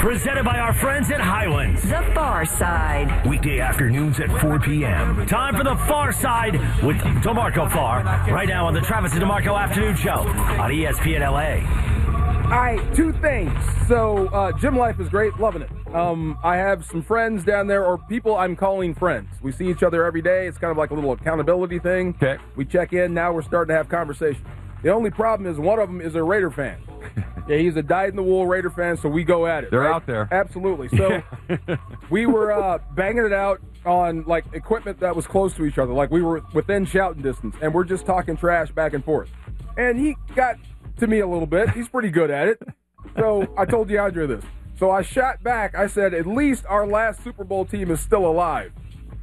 Presented by our friends at Highlands. The Far Side. Weekday afternoons at 4 p.m. Time for The Far Side with DeMarco Farr. Right now on the Travis and DeMarco Afternoon Show on ESPN LA. All right, two things. So, gym life is great. Loving it. I have some friends down there, or people I'm calling friends. We see each other every day. It's kind of like a little accountability thing. Okay. We check in. Now we're starting to have conversations. The only problem is one of them is a Raider fan. Yeah, he's a dyed-in-the-wool Raider fan, so we go at it. They're right? out there. Absolutely. So we were banging it out on, like, equipment that was close to each other. Like, we were within shouting distance, and we're just talking trash back and forth. And he got to me a little bit. He's pretty good at it. So I told DeAndre this. So I shot back. I said, at least our last Super Bowl team is still alive.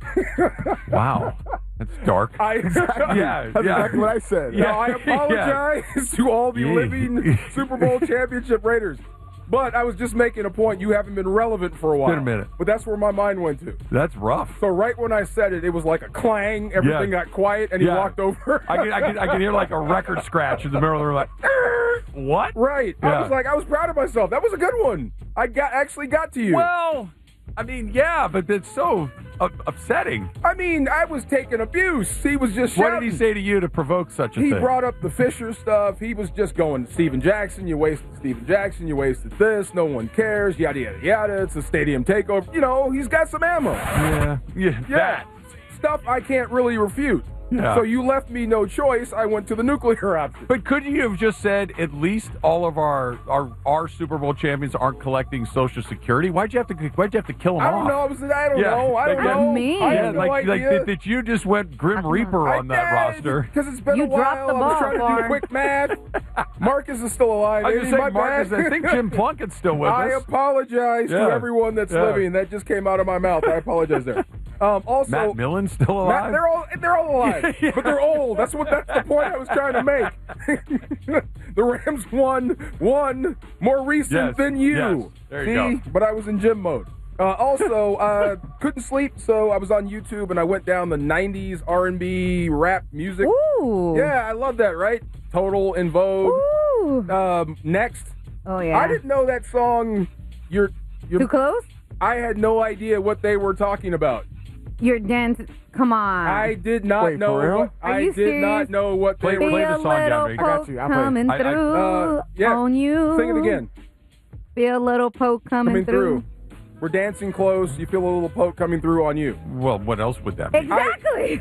Wow. That's dark. Yeah, That's exactly what I said. Yeah, I apologize to all the living Super Bowl championship Raiders. But I was just making a point. You haven't been relevant for a while. Been a minute. But that's where my mind went to. That's rough. So right when I said it, it was like a clang. Everything got quiet, and he walked over. I can hear like a record scratch in the middle of the room, like, what? Right. Yeah. I was proud of myself. That was a good one. I actually got to you. Well, I mean, yeah, but it's so upsetting. I mean, I was taking abuse. He was just What shouting. did he say to you to provoke such a thing? He brought up the Fisher stuff. He was just going, Steven Jackson, you wasted Steven Jackson, you wasted this, no one cares, yada, yada, yada. It's a stadium takeover. You know, he's got some ammo. Yeah. That. Stuff I can't really refute. Yeah. So you left me no choice. I went to the nuclear option. But couldn't you have just said, at least all of our Super Bowl champions aren't collecting Social Security? Why'd you have to kill them I off? don't know. I don't know. I don't know. Me. I Yeah, have no like idea. that you just went Grim Reaper on that roster. Because it's been You a while. dropped the I was ball, trying to Farr. do quick math. Marcus is still alive. I was Ain't just he? saying, My Marcus, bad. I think Jim Plunkett's still with I us. apologize to Yeah. everyone that's Yeah. living. That just came out of my mouth. I apologize there. Also, Matt Millen's still alive? they're all alive, but they're old. That's the point I was trying to make. The Rams won more recent than you. Yes. There you go. But I was in gym mode. Also, couldn't sleep, so I was on YouTube and I went down the '90s R&B rap music. Ooh. Yeah, I love that. Right? Total in vogue. Ooh. Next. Oh, yeah. I didn't know that song. You're Too close? I had no idea what they were talking about. You're dancing. Come on. I did not Wait, know. for real? What, Are I you did not serious? know what they Play were. Be the a song, little Gabby. I got poke you. I'll play it. coming I- through yeah. on you. Sing it again. Be a little poke coming Through. We're dancing close. You feel a little poke coming through on you. Well, what else would that be? Exactly.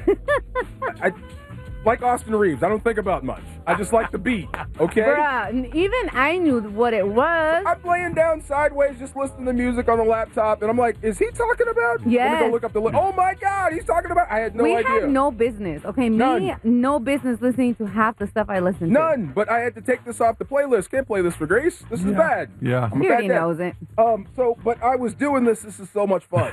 I like Austin Reeves. I don't think about much. I just like the beat. Okay. Bruh, and even I knew what it was. I'm laying down sideways, just listening to music on the laptop, and I'm like, "Is he talking about?" Let me Yes. go look up the list. Oh my God, he's talking about. I had no we idea. had no business. Okay, None. me, no business listening to half the stuff I listen to. None. But I had to take this off the playlist. Can't play this for Grace. This is bad. Yeah. I'm a He bad already dad. knows it. But I was doing this. This is so much fun.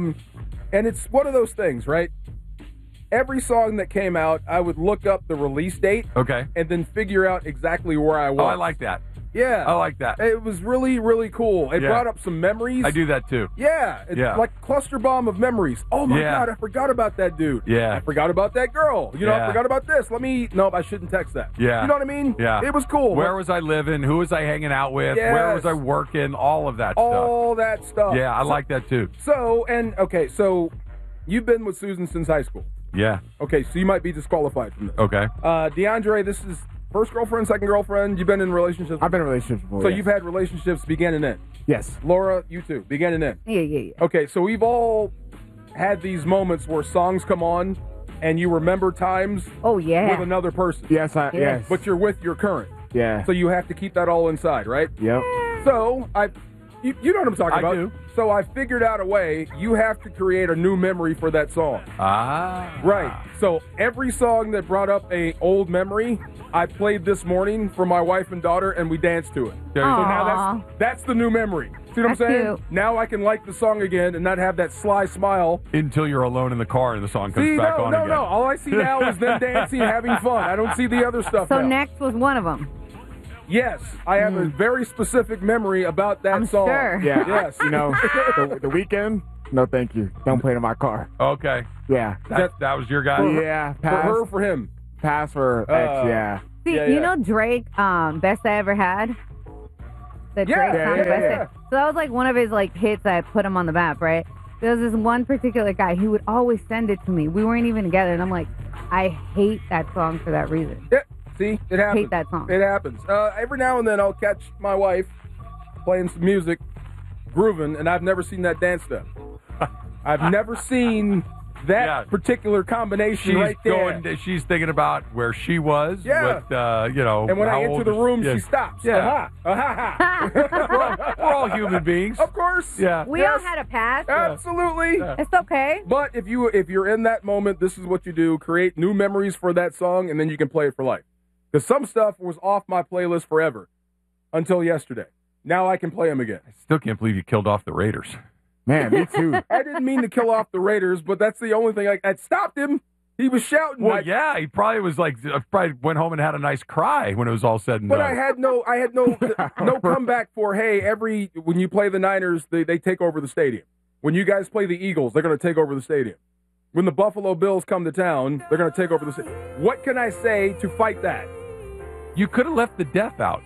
And it's one of those things, right? Every song that came out, I would look up the release date Okay. and then figure out exactly where I was. Oh, I like that. Yeah. I like that. It was really, really cool. It Yeah. brought up some memories. I do that too. Yeah. It's Yeah. like cluster bomb of memories. Oh my Yeah. God, I forgot about that dude. Yeah. I forgot about that girl. You know, Yeah. I forgot about this. Nope, I shouldn't text that. Yeah. You know what I mean? Yeah. It was cool. Where was I living? Who was I hanging out with? Yes. Where was I working? All of that stuff. all that stuff. Yeah, I like that too. So you've been with Susan since high school. Yeah. Okay, so you might be disqualified from this. Okay. DeAndre, this is first girlfriend, second girlfriend. You've been in relationships. I've been in relationships before. So yes. you've had relationships begin and end. Yes. Laura, you too, begin and end. Yeah. Okay, so we've all had these moments where songs come on and you remember times Oh, yeah. with another person. Yes. Yes. Yes. But you're with your current. yeah. So you have to keep that all inside, right? Yep. So you know what I'm talking I about. do. So I figured out a way. You have to create a new memory for that song. Ah. Right. So every song that brought up a old memory, I played this morning for my wife and daughter, and we danced to it. There you So go. now that's the new memory. See what I'm That's saying? cute. Now I can like the song again and not have that sly smile. Until you're alone in the car and the song comes See, back no, on no, again. no. All I see now is them dancing, having fun. I don't see the other stuff So now. next was one of them. Yes, I have a very specific memory about that I'm song. sure. Yeah. Yes. You know, the weekend. No, thank you. Don't play it in my car. Okay. Yeah. That was your guy? Yeah. For Pass. her, for him. Pass for X. Yeah. See, Yeah, you yeah. know Drake, Best I Ever Had? The Yeah, Drake yeah, song, yeah, Best yeah. So that was like one of his like hits that put him on the map, right? There was this one particular guy. He would always send it to me. We weren't even together, and I'm like, I hate that song for that reason. Yeah, see, it happens. Hate that song. It happens. Every now and then I'll catch my wife playing some music, grooving, and I've never seen that dance step. I've never seen that particular combination right there. She's thinking about where she was. Yeah. With, and when I how enter old the is- room, yes. she stops. Yeah. Aha. We're all human beings. Of course. Yeah. We all had a past. Absolutely. Yeah. It's okay. But if you're in that moment, this is what you do: create new memories for that song, and then you can play it for life. Because some stuff was off my playlist forever until yesterday. Now I can play them again. I still can't believe you killed off the Raiders. Man, me too. I didn't mean to kill off the Raiders, but that's the only thing. I stopped him. He was shouting. Well, yeah, he probably was like, probably went home and had a nice cry when it was all said and But done. I had no comeback for, hey, when you play the Niners, they take over the stadium. When you guys play the Eagles, they're going to take over the stadium. When the Buffalo Bills come to town, they're going to take over the stadium. What can I say to fight that? You could have left the death out.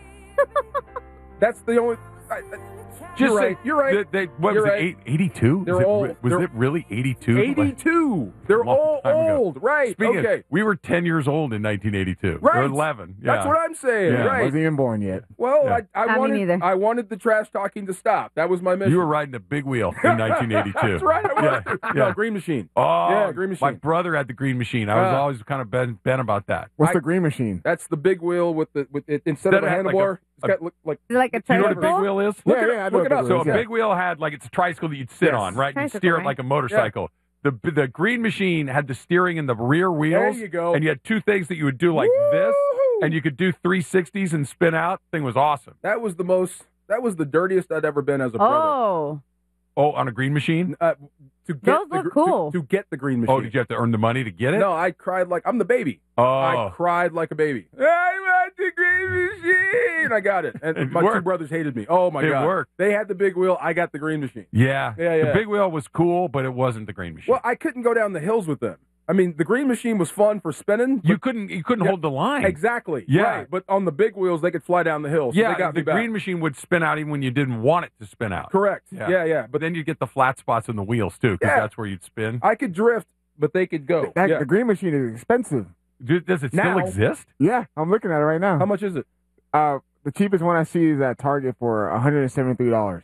That's the only. You're right. You're right. What You're was right. it? 82? They're old. Was it really 82? 82. They're Long all time ago. old. Right. Speaking okay. of, we were 10 years old in 1982. Right. Or 11. Yeah. That's what I'm saying. Yeah. Right. Wasn't even born yet. Well, Yeah. I wanted the trash talking to stop. That was my mission. You were riding a big wheel in 1982. That's right. I was. Yeah. No, Yeah. Green Machine. Oh, Yeah, Green Machine. My brother had the Green Machine. I was Ah. always kind of bent about that. What's the green machine? That's the big wheel with it instead of a That had like handlebar. a- It's got like Is it like a Do you know what a tricycle? big wheel is? Look Yeah, it yeah, I up. know Look it what up. big So wheel a is, yeah. big wheel had like it's a tricycle that you'd sit Yes. on, right? And you'd Tricycle, steer it right? like a motorcycle. The Green Machine had the steering in the rear wheels. you go. And you had two things that you would do like this, Woo-hoo! and you could do 360s and spin out. Thing was awesome. That was the dirtiest I'd ever been as a brother. Oh. Oh, on a Green Machine? To get Those the look gr- cool. to get the Green Machine. Oh, did you have to earn the money to get it? No, I cried like I'm the baby. Oh. I cried like a baby. I want the Green Machine. I got it. And It my two worked. brothers hated me. Oh my It god. worked. They had the big wheel. I got the Green Machine. Yeah. Yeah, yeah. The big wheel was cool, but it wasn't the Green Machine. Well, I couldn't go down the hills with them. I mean, the Green Machine was fun for spinning. you but- couldn't Yeah, hold the line. Exactly. Yeah. Right. But on the big wheels, they could fly down the hill. So Yeah, they got the me back. Green Machine would spin out even when you didn't want it to spin out. Correct. Yeah. Yeah. But then you get the flat spots in the wheels too, because Yeah. that's where you'd spin. I could drift, but they could go. Yeah. The green machine is expensive. Does it Now- still exist? Yeah, I'm looking at it right now. How much is it? The cheapest one I see is at Target for $173.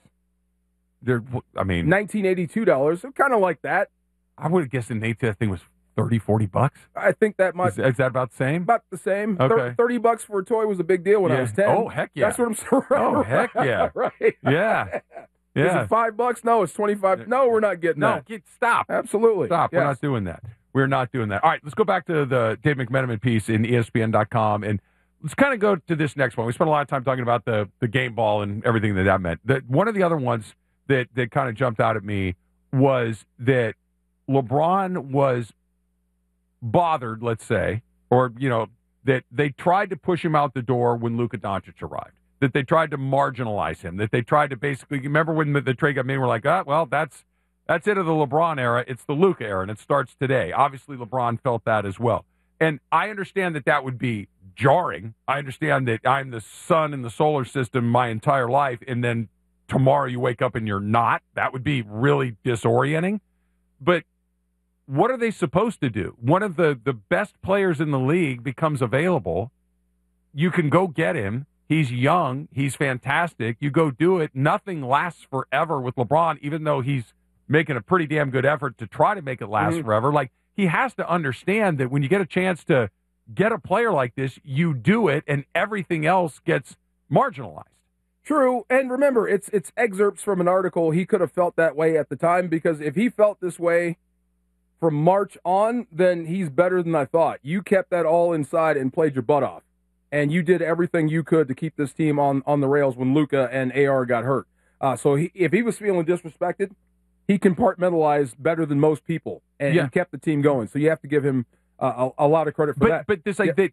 I mean, $1982. So kind of like that. I would have guessed in Nate that thing was $30-$40. I think that might Is that about the same? about the same. Okay. $30 for a toy was a big deal when I Yeah. was 10. Oh, heck yeah. That's what I'm saying. Oh, heck yeah. Right. Yeah. Is Yeah. it $5? No, it's 25. No, we're not getting No, that. stop. Absolutely. Stop. We're Yes. not doing that. We're not doing that. All right, let's go back to the Dave McMenamin piece in ESPN.com, and let's kind of go to this next one. We spent a lot of time talking about the game ball and everything that meant. One of the other ones that kind of jumped out at me was that LeBron was bothered, let's say, or, that they tried to push him out the door when Luka Doncic arrived, that they tried to marginalize him, that they tried to basically, remember when the trade got made, we're like, well, that's it of the LeBron era. It's the Luka era, and it starts today. Obviously, LeBron felt that as well. And I understand that would be jarring. I understand that I'm the sun in the solar system my entire life, and then tomorrow you wake up and you're not. That would be really disorienting. But what are they supposed to do? One of the best players in the league becomes available. You can go get him. He's young. He's fantastic. You go do it. Nothing lasts forever with LeBron, even though he's making a pretty damn good effort to try to make it last forever. Like, he has to understand that when you get a chance to get a player like this, you do it, and everything else gets marginalized. True, and remember, it's excerpts from an article. He could have felt that way at the time, because if he felt this way from March on, then he's better than I thought. You kept that all inside and played your butt off, and you did everything you could to keep this team on the rails when Luka and AR got hurt. So if he was feeling disrespected, he compartmentalized better than most people, and he kept the team going. So you have to give him a lot of credit for that. But this that.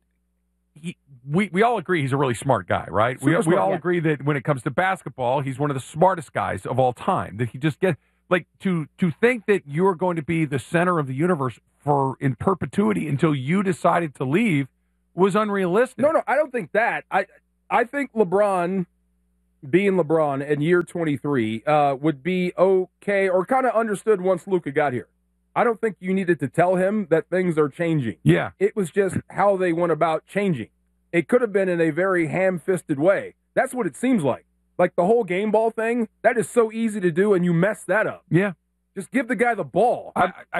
We all agree he's a really smart guy, right? We all agree that when it comes to basketball, he's one of the smartest guys of all time. That he just gets to think that you're going to be the center of the universe in perpetuity until you decided to leave was unrealistic. No, I don't think that. I think LeBron being LeBron in year 23 would be okay or kind of understood once Luka got here. I don't think you needed to tell him that things are changing. Yeah. It was just how they went about changing. It could have been in a very ham-fisted way. That's what it seems like. Like the whole game ball thing, that is so easy to do, and you mess that up. Yeah. Just give the guy the ball.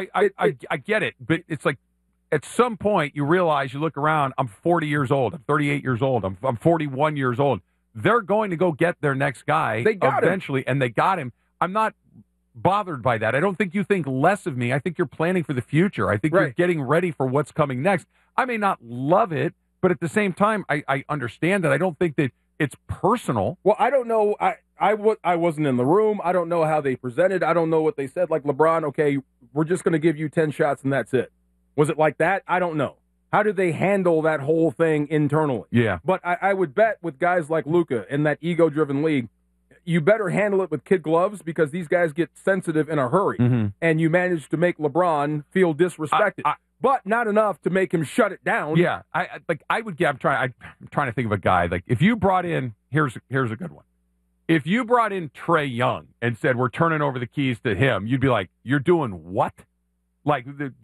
I get it, but it's like at some point you realize, you look around, I'm 40 years old, I'm 38 years old, I'm 41 years old. They're going to go get their next guy They got eventually, and they got him. I'm not bothered by that. I don't think you think less of me. I think you're planning for the future. I think you're Right. getting ready for what's coming next. I may not love it, but at the same time, I understand that. I don't think that it's personal. Well, I don't know. I wasn't in the room. I don't know how they presented. I don't know what they said. Like LeBron, okay, we're just going to give you 10 shots and that's it. Was it like that? I don't know. How did they handle that whole thing internally? Yeah. But I would bet with guys like Luka in that ego-driven league, you better handle it with kid gloves because these guys get sensitive in a hurry. Mhm. And you manage to make LeBron feel disrespected. But not enough to make him shut it down. Yeah, I'm trying to think of a guy. Like if you brought in, here's a good one. If you brought in Trey Young and said we're turning over the keys to him, you'd be like, you're doing what? Like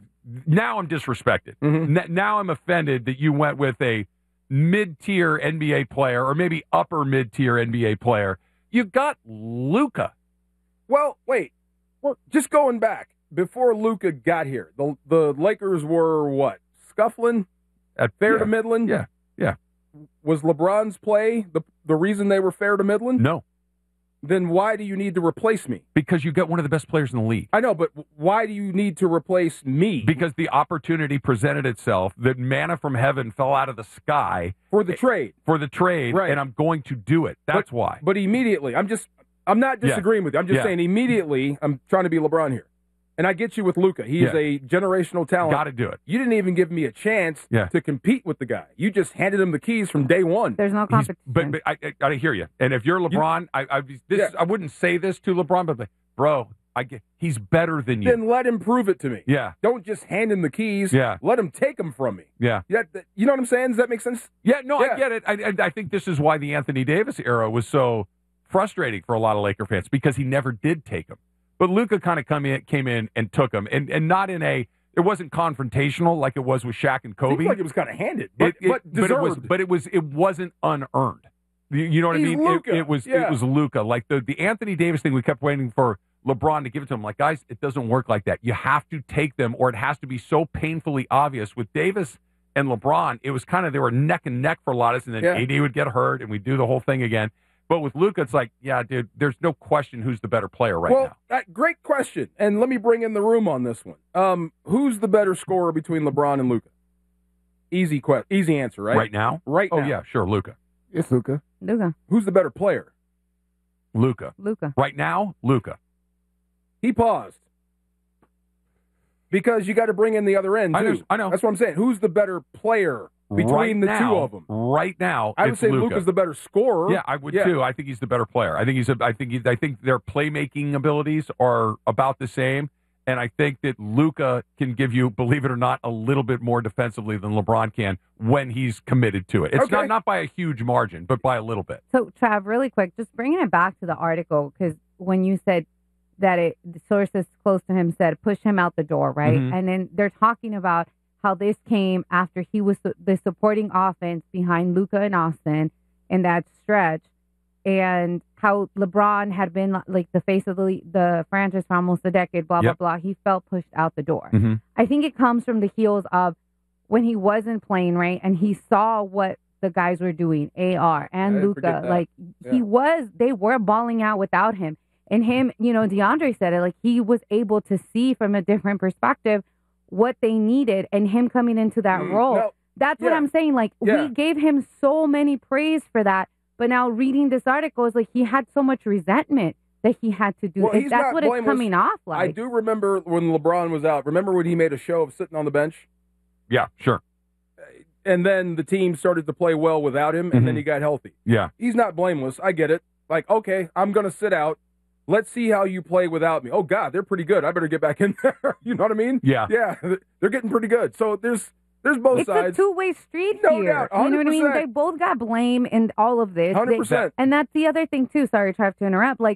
now I'm disrespected. Now I'm offended that you went with a mid-tier NBA player or maybe upper mid-tier NBA player. You got Luka. Well, wait. Well, just going back before Luka got here, the Lakers were what? Scuffling At fair yeah, to middling. Yeah, yeah. Was LeBron's play the reason they were fair to middling? No, Then why do you need to replace me? because you got one of the best players in the league. I know, but why do you need to replace me? Because the opportunity presented itself, that manna from heaven fell out of the sky For the trade. for the trade, Right. and I'm going to do it. That's why. But immediately, I'm not disagreeing with you. I'm just Yeah. saying immediately, I'm trying to be LeBron here. And I get you with Luka. He is Yeah. a generational talent. Got to do it. You didn't even give me a chance Yeah. to compete with the guy. You just handed him the keys from day one. There's no He's- competition. but I hear you. And if you're LeBron, Yeah. I wouldn't say this to LeBron, but bro, he's better than you. Then let him prove it to me. Yeah. Don't just hand him the keys. Yeah. Let him take them from me. Yeah. You know what I'm saying? Does that make sense? Yeah, no, Yeah. I get it. I think this is why the Anthony Davis era was so frustrating for a lot of Laker fans, because he never did take him. But Luka kind of came in and took him, and not in it wasn't confrontational like it was with Shaq and Kobe. Seems like it was kind of handed, but deserved. It wasn't unearned. You know what He's I mean? Luka. It was Yeah. Luka. Like the Anthony Davis thing, we kept waiting for LeBron to give it to him. Like, guys, it doesn't work like that. You have to take them, or it has to be so painfully obvious. With Davis and LeBron, it was kind of, they were neck and neck for a lot of us, and then Yeah. AD would get hurt, and we'd do the whole thing again. But with Luka, it's like, yeah, dude, there's no question who's the better player right now. Great question. And let me bring in the room on this one. Who's the better scorer between LeBron and Luka? Easy answer, right? Right now? Right Oh, now. yeah, sure, Luka. It's Luka. Luka. Who's the better player? Luka. Luka. Right now, Luka. He paused. Because you got to bring in the other end, too. I know. That's what I'm saying. Who's the better player between right the now, two of them? Right now, I would it's say Luka. Luka's the better scorer. Yeah, I would too. I think he's the better player. I think I think their playmaking abilities are about the same, and I think that Luka can give you, believe it or not, a little bit more defensively than LeBron can when he's committed to it. It's Okay. not by a huge margin, but by a little bit. So, Trav, really quick, just bringing it back to the article, because when you said that the sources close to him said push him out the door, right? Mhm. And then they're talking about how this came after he was the supporting offense behind Luka and Austin in that stretch, and how LeBron had been like the face of the franchise for almost a decade, blah, Yep. blah, blah. He felt pushed out the door. Mhm. I think it comes from the heels of when he wasn't playing, right? And he saw what the guys were doing, AR and I didn't forget Luka. that. Like, they were balling out without him. And him, DeAndre said it, like he was able to see from a different perspective what they needed, and him coming into that role. no, That's what yeah. I'm saying. Like, Yeah. we gave him so many praise for that. But now reading this article is like he had so much resentment that he had to do. Well, he's That's not what it's blameless. coming off I like. do remember when LeBron was out. Remember when he made a show of sitting on the bench? Yeah, sure. And then the team started to play well without him, and then Mhm. he got healthy. Yeah. He's not blameless. I get it. Like, okay, I'm going to sit out. Let's see how you play without me. Oh, God, they're pretty good. I better get back in there. You know what I mean? Yeah. Yeah, they're getting pretty good. So There's both It's sides. a two-way street No here. doubt, You know what I mean? 100%. They both got blame in all of this. 100%. And that's the other thing too. Sorry, Trav, to interrupt. Like